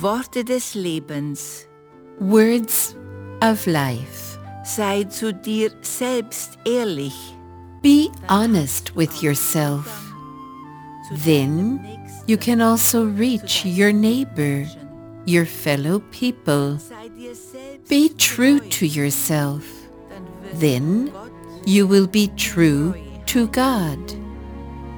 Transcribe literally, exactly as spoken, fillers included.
Worte des Lebens. Words of life. Sei zu dir selbst ehrlich. Be honest with yourself. Then you can also reach your neighbor, your fellow people. Be true to yourself. Then you will be true to God.